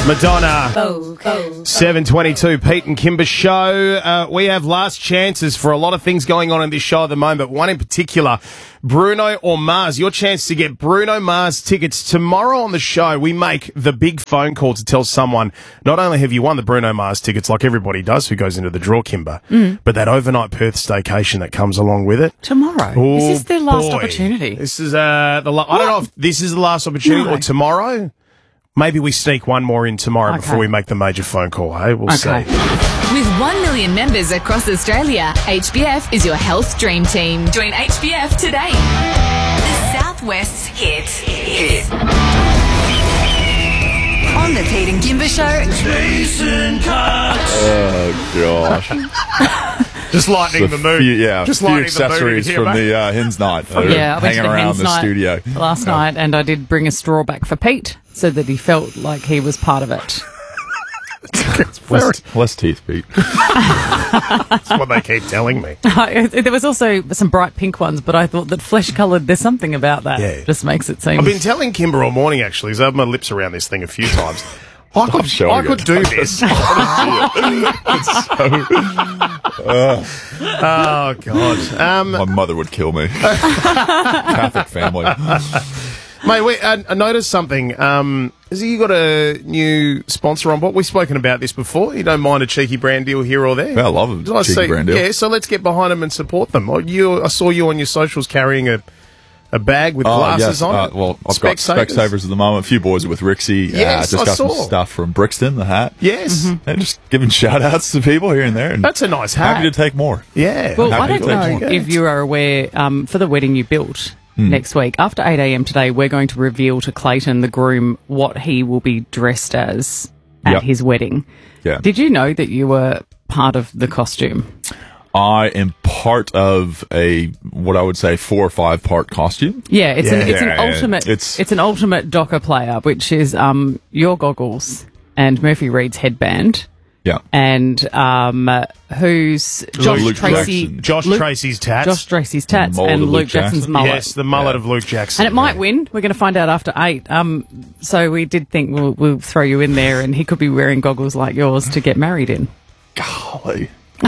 Madonna. 7:22, Pete and Kimber show. We have last chances for a lot of things going on in this show at the moment. One in particular, Bruno or Mars. Your chance to get Bruno Mars tickets. Tomorrow on the show, we make the big phone call to tell someone, not only have you won the Bruno Mars tickets like everybody does who goes into the draw, Kimber, but that overnight Perth staycation that comes along with it. Tomorrow? Oh, is this their last boy. opportunity? This is I don't know if this is the last opportunity or tomorrow. Maybe we sneak one more in tomorrow before we make the major phone call, hey? We'll see. With 1 million members across Australia, HBF is your health dream team. Join HBF today. The Southwest's hit. On the Pete and Kimber show, Jason Cox. Oh, gosh. Just lightening the mood. Just a few accessories from the Hens night. I went hanging to the around Hens the night studio last night, and I did bring a straw back for Pete so that he felt like he was part of it. Less teeth, Pete. That's what they keep telling me. There was also some bright pink ones, but I thought that flesh-coloured, there's something about that. Yeah. Just makes it seem... I've been telling Kimber all morning, actually, because I have my lips around this thing a few times. I could do this. Oh, God. My mother would kill me. Catholic family. Mate, wait, I noticed something. Has you got a new sponsor on board? We've spoken about this before. You don't mind a cheeky brand deal here or there? Yeah, I love a cheeky brand deal. Yeah, so let's get behind them and support them. I saw you on your socials carrying a bag with glasses on it. Well, I've got Specsavers at the moment. A few boys are with Rixie. Yes, just I got saw. some stuff from Brixton, the hat. Yes. And just giving shout-outs to people here and there. And that's a nice hat. Happy to take more. Yeah. Well, I Happy don't to take know more. if you are aware, for the wedding you built next week, after 8 a.m. today, we're going to reveal to Clayton, the groom, what he will be dressed as at his wedding. Yeah. Did you know that you were part of the costume? I am part of what I would say 4 or 5 part costume. Yeah, it's an ultimate. It's an ultimate Docker player, which is your goggles and Murphy Reed's headband. Yeah. And who's Josh Luke Tracy? Jackson. Josh Tracy's tats. Josh Tracy's tats mullet and of Luke Luke Jackson's Jackson. mullet. Yes, the mullet of Luke Jackson. And it might win. We're going to find out after 8. So we did think we'll throw you in there, and he could be wearing goggles like yours to get married in. golly.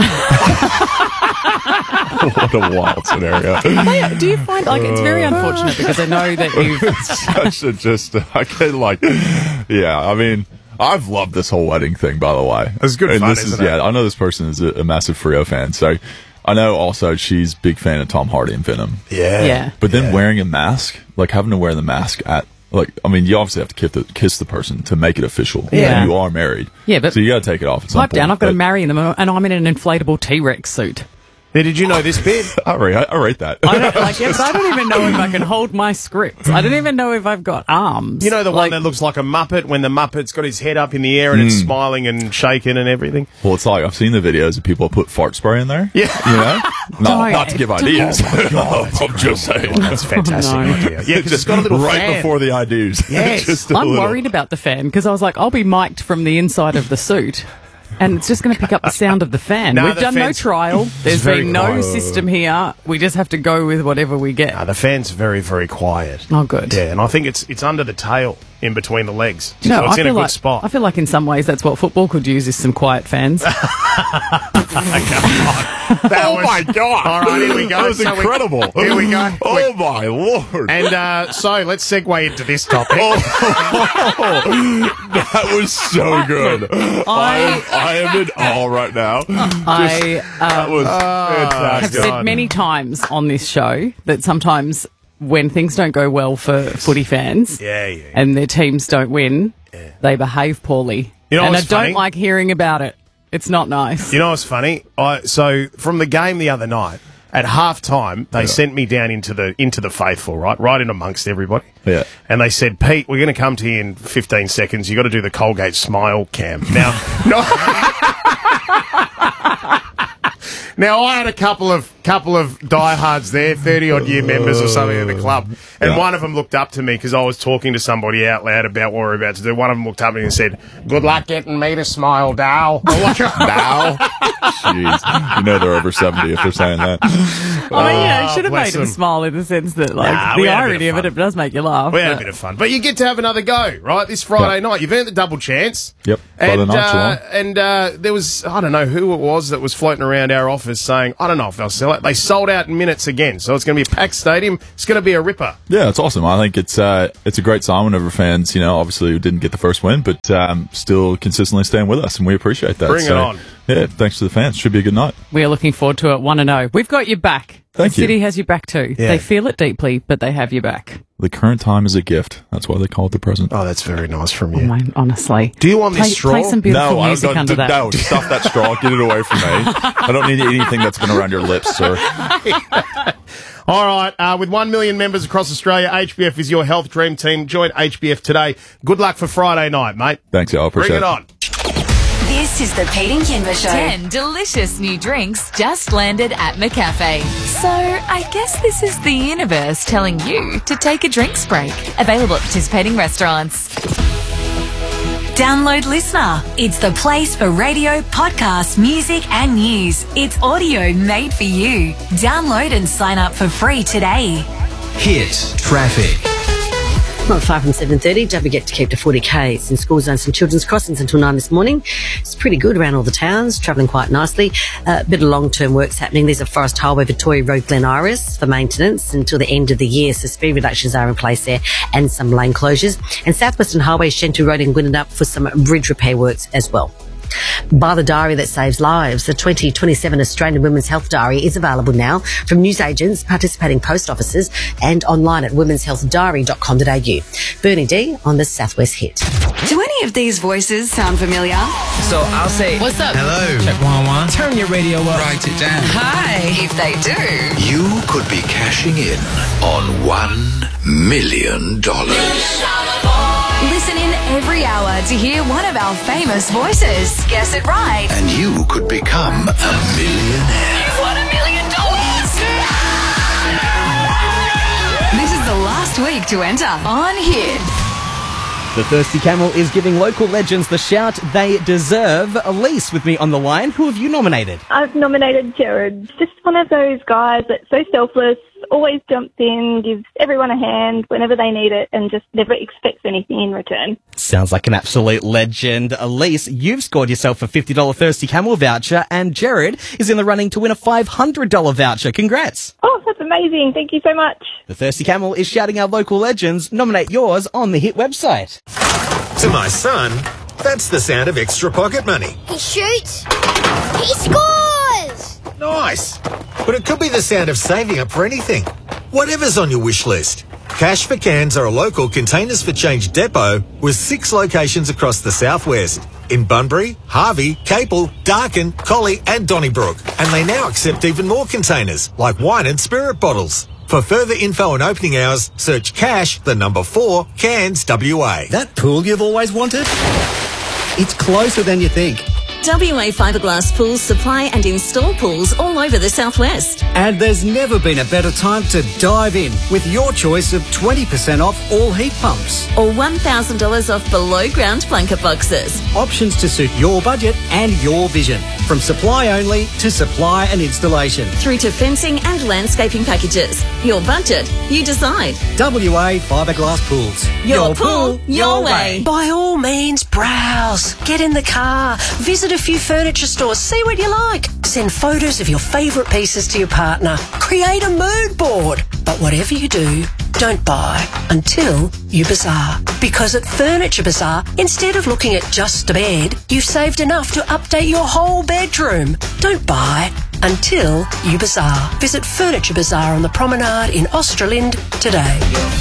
What a wild scenario. Do you find it's very unfortunate because I know that you've I can I mean, I've loved this whole wedding thing, by the way. It's good fun, isn't it? Yeah, I know this person is a massive Frio fan, so I know also she's a big fan of Tom Hardy and Venom. Yeah. But then wearing a mask, having to wear the mask at, you obviously have to kiss the person to make it official. Yeah. You are married. Yeah, but so you got to take it off at some pipe point. down, I've got to marry them, and I'm in an inflatable T-Rex suit. Yeah, did you know this bit? I rate that. I don't even know if I can hold my script. I don't even know if I've got arms. You know the one that looks like a Muppet when the Muppet's got his head up in the air and it's smiling and shaking and everything? Well, it's I've seen the videos of people put fart spray in there. Yeah. You know? Not to give ideas. I'm just saying. That's a fantastic idea. Yeah, because it's got a little right fan. before the ideas. Yes. I'm worried about the fan because I was like, I'll be mic'd from the inside of the suit. And it's just going to pick up the sound of the fan. No, We've the done no fan's- trial. There's very been no quiet. system here. We just have to go with whatever we get. The fan's very, very quiet. Oh, good. Yeah, and I think it's under the tail in between the legs. No, so it's I in a feel good spot. I feel like in some ways that's what football could use is some quiet fans. Oh my God. All right, here we go. That was incredible. Here we go. Oh my Lord. And so let's segue into this topic. That was so good. I am in awe right now. That was have fantastic. said many times on this show that sometimes when things don't go well for footy fans and their teams don't win, they behave poorly. You know and I what's don't funny? like hearing about it. It's not nice. You know what's funny? So from the game the other night, at half time, they sent me down into the faithful, right in amongst everybody. Yeah. And they said, Pete, we're going to come to you in 15 seconds. You got to do the Colgate smile cam. Now, Now, I had a couple of diehards there, 30-odd year members or something of the club, and one of them looked up to me because I was talking to somebody out loud about what we were about to do. One of them looked up at me and said, "Good luck getting me to smile, Dal." Now, jeez, you know they're over 70 if they're saying that. You should have made him smile in the sense that, like, the irony of it does make you laugh. We had a bit of fun. But you get to have another go, right, this Friday night. You've earned the double chance. Yep. Friday night, and there was, I don't know who it was that was floating around our office saying, I don't know if they'll sell it. They sold out in minutes again. So it's going to be a packed stadium. It's going to be a ripper. Yeah, it's awesome. I think it's a great sign whenever fans, obviously didn't get the first win, but still consistently staying with us, and we appreciate that. Bring it on. Yeah, thanks to the fans. Should be a good night. We are looking forward to it. 1-0. We've got your back. Thank you. The city has your back too. Yeah. They feel it deeply, but they have your back. The current time is a gift. That's why they call it the present. Oh, that's very nice from you. Oh, mate, honestly. Do you want this straw? Play some beautiful No, music under that. No, stuff that straw. Get it away from me. I don't need anything that's been around your lips, sir. All right, with 1 million members across Australia, HBF is your health dream team. Join HBF today. Good luck for Friday night, mate. Thanks, y'all. Appreciate Bring it on. This is the Pete and Kimber Show. 10 delicious new drinks just landed at McCafe. So I guess this is the universe telling you to take a drinks break. Available at participating restaurants. Download Listener. It's the place for radio, podcasts, music and news. It's audio made for you. Download and sign up for free today. Hit traffic. Not far from 7:30. Don't forget to keep to 40 k's in school zones and children's crossings until 9 this morning. It's pretty good around all the towns, travelling quite nicely. A bit of long-term works happening. There's a Forest Highway, Victoria Road, Glen Iris for maintenance until the end of the year. So speed reductions are in place there and some lane closures. And Southwestern Highway, Shentu Road in Gwynneth for some bridge repair works as well. Buy the diary that saves lives. The 2027 Australian Women's Health Diary is available now from newsagents, participating post offices and online at womenshealthdiary.com.au. Bernie D on the Southwest Hit. Do any of these voices sound familiar? So I'll say, What's up? hello. Check 1-1. Turn your radio up. Write it down. Hi. If they do. You could be cashing in on $1 million. Listen in every hour to hear one of our famous voices. Guess it right. And you could become a millionaire. You've won $1 million. This is the last week to enter on Hit. The Thirsty Camel is giving local legends the shout they deserve. Elise with me on the line. Who have you nominated? I've nominated Jared. Just one of those guys that's so selfless, always jumps in, gives everyone a hand whenever they need it, and just never expects anything in return. Sounds like an absolute legend. Elise, you've scored yourself a $50 Thirsty Camel voucher, and Jared is in the running to win a $500 voucher. Congrats. Oh, that's amazing. Thank you so much. The Thirsty Camel is shouting our local legends. Nominate yours on the Hit website. To my son, that's the sound of extra pocket money. He shoots. He scores! Nice. But it could be the sound of saving up for anything. Whatever's on your wish list. Cash for Cans are a local Containers for Change depot with 6 locations across the southwest. In Bunbury, Harvey, Capel, Darkin, Collie and Donnybrook. And they now accept even more containers, like wine and spirit bottles. For further info and opening hours, search Cash, the number 4, Cans WA. That pool you've always wanted? It's closer than you think. WA Fiberglass Pools supply and install pools all over the southwest. And there's never been a better time to dive in with your choice of 20% off all heat pumps. Or $1,000 off below ground blanket boxes. Options to suit your budget and your vision. From supply only to supply and installation. Through to fencing and landscaping packages. Your budget, you decide. WA Fiberglass Pools. Your pool, your way. By all means, browse. Get in the car. Visit a few furniture stores. See what you like. Send photos of your favourite pieces to your partner. Create a mood board. But whatever you do, don't buy until you bazaar. Because at Furniture Bazaar, instead of looking at just a bed, you've saved enough to update your whole bedroom. Don't buy until you bazaar. Visit Furniture Bazaar on the Promenade in Australind today.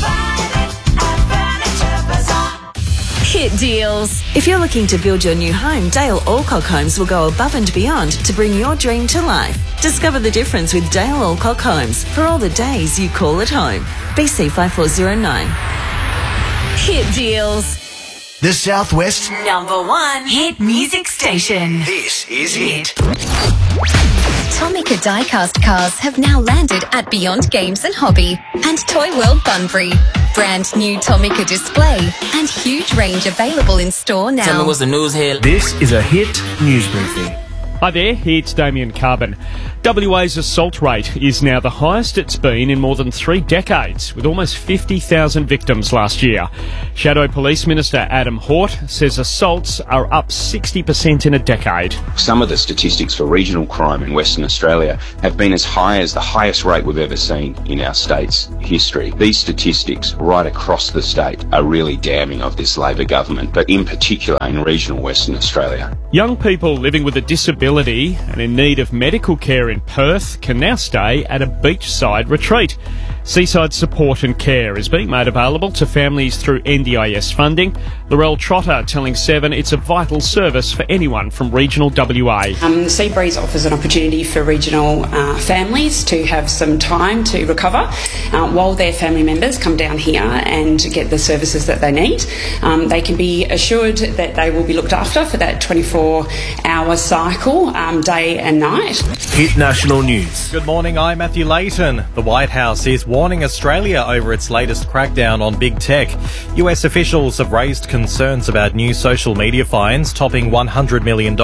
Hit deals. If you're looking to build your new home, Dale Alcock Homes will go above and beyond to bring your dream to life. Discover the difference with Dale Alcock Homes for all the days you call it home. BC 5409. Hit deals. The Southwest #1 hit music station. This is Hit. Tomica die-cast cars have now landed at Beyond Games and Hobby and Toy World Bunbury. Brand new Tomica display and huge range available in store now. Tell me what's the news here. This is a Hit News Briefing. Hi there, it's Damien Carbon. WA's assault rate is now the highest it's been in more than 3 decades, with almost 50,000 victims last year. Shadow Police Minister Adam Hort says assaults are up 60% in a decade. Some of the statistics for regional crime in Western Australia have been as high as the highest rate we've ever seen in our state's history. These statistics right across the state are really damning of this Labor government, but in particular in regional Western Australia. Young people living with a disability and in need of medical care in Perth can now stay at a beachside retreat. Seaside support and care is being made available to families through NDIS funding. Laurel Trotter telling Seven it's a vital service for anyone from regional WA. Seabreeze offers an opportunity for regional families to have some time to recover while their family members come down here and get the services that they need. They can be assured that they will be looked after for that 24-hour cycle, day and night. Hit National News. Good morning, I'm Matthew Layton. The White House is warning Australia over its latest crackdown on big tech. US officials have raised concerns about new social media fines topping $100 million.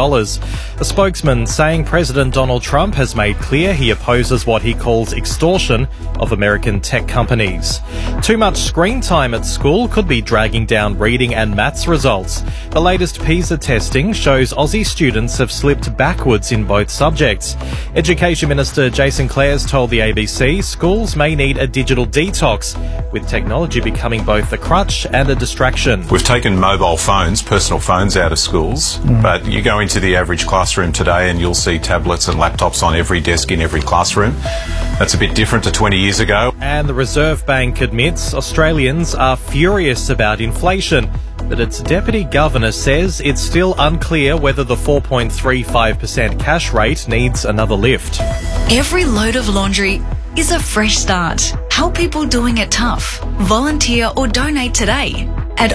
A spokesman saying President Donald Trump has made clear he opposes what he calls extortion of American tech companies. Too much screen time at school could be dragging down reading and maths results. The latest PISA testing shows Aussie students have slipped backwards in both subjects. Education Minister Jason Clares told the ABC schools may need a digital detox, with technology becoming both a crutch and a distraction. We've taken mobile phones, personal phones, out of schools, but you go into the average classroom today and you'll see tablets and laptops on every desk in every classroom. That's a bit different to 20 years ago. And the Reserve Bank admits Australians are furious about inflation, but its Deputy Governor says it's still unclear whether the 4.35% cash rate needs another lift. Every load of laundry is a fresh start. Help people doing it tough. Volunteer or donate today at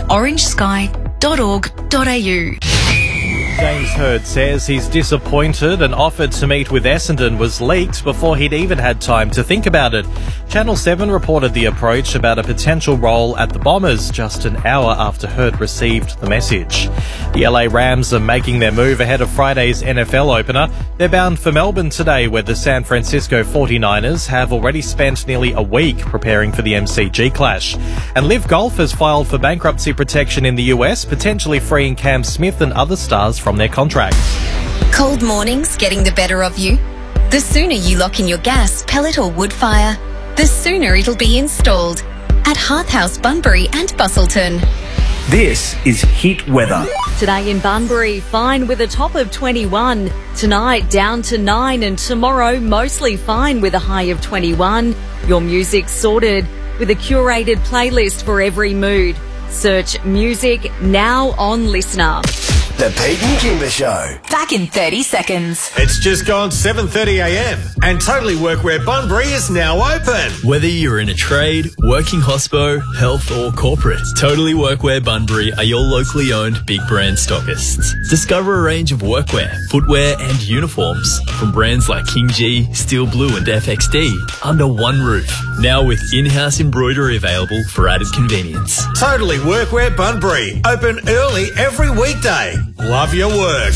orangesky.org.au. James Hird says he's disappointed an offer to meet with Essendon was leaked before he'd even had time to think about it. Channel 7 reported the approach about a potential role at the Bombers just an hour after Hird received the message. The LA Rams are making their move ahead of Friday's NFL opener. They're bound for Melbourne today, where the San Francisco 49ers have already spent nearly a week preparing for the MCG clash. And Live Golf has filed for bankruptcy protection in the US, potentially freeing Cam Smith and other stars from their contracts. Cold mornings getting the better of you? The sooner you lock in your gas, pellet or wood fire, the sooner it'll be installed at Hearth House Bunbury and Bustleton. This is Hit Weather. Today in Bunbury, fine with a top of 21. Tonight, down to 9, and tomorrow, mostly fine with a high of 21. Your music sorted with a curated playlist for every mood. Search music now on Listener. The Peyton Kimber Show. Back in 30 seconds. It's just gone 7:30 a.m. and Totally Workwear Bunbury is now open. Whether you're in a trade, working hospo, health or corporate, Totally Workwear Bunbury are your locally owned big brand stockists. Discover a range of workwear, footwear and uniforms from brands like King G, Steel Blue and FXD under one roof. Now with in-house embroidery available for added convenience. Totally Workwear Bunbury. Open early every weekday. Love your work.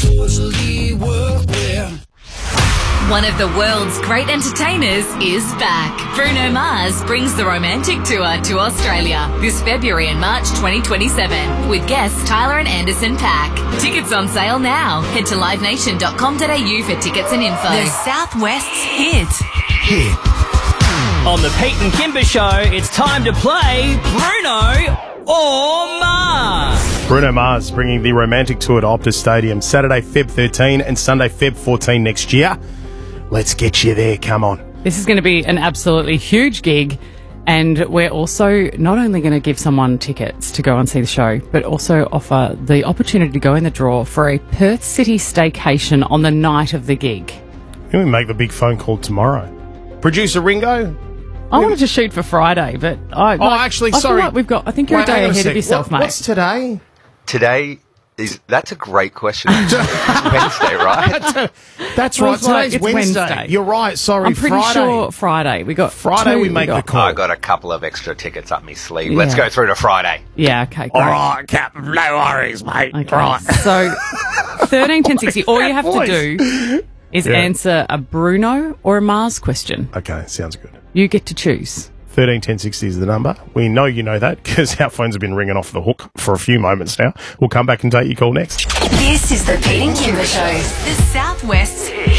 One of the world's great entertainers is back. Bruno Mars brings the Romantic Tour to Australia this February and March 2027 with guests Tyler and Anderson .Paak. Tickets on sale now. Head to livenation.com.au for tickets and info. The Southwest's hit. On the Peyton Kimber Show, it's time to play Bruno or Mars. Bruno Mars bringing the Romantic Tour to Optus Stadium Saturday, Feb 13 and Sunday, Feb 14 next year. Let's get you there. Come on. This is going to be an absolutely huge gig, and we're also not only going to give someone tickets to go and see the show, but also offer the opportunity to go in the draw for a Perth City staycation on the night of the gig. Can we make the big phone call tomorrow? Producer Ringo? I wanted to shoot for Friday, but I think you're a day ahead of yourself, mate. What's today? Today That's a great question. It's Wednesday, right? That's right. Today's It's Wednesday. You're right. Sorry, I'm pretty Friday. sure Friday. We got Friday. two, We make the call. I got a couple of extra tickets up my sleeve. Let's Yeah. go through to Friday. Yeah, okay, great. All right, Captain. No worries, mate. Okay. Right. So 13 10 60. All you have to do is Yeah. answer a Bruno or a Mars question. Okay, sounds good. You get to choose. 13 10 60 is the number. We know you know that because our phones have been ringing off the hook for a few moments now. We'll come back and take your call next. This is the Pete and Kimber Show. The Southwest's